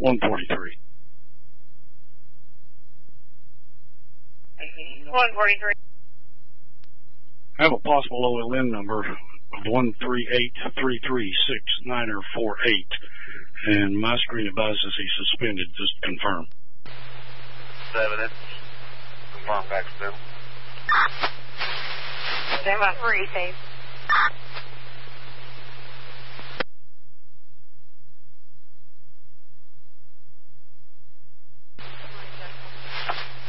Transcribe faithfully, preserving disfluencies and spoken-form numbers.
one forty-three. one forty-three. I have a possible O L N number of one three eight three three six nine four eight, and my screen advises he's suspended. Just confirm. Seven, confirm back still. Seven, three, safe.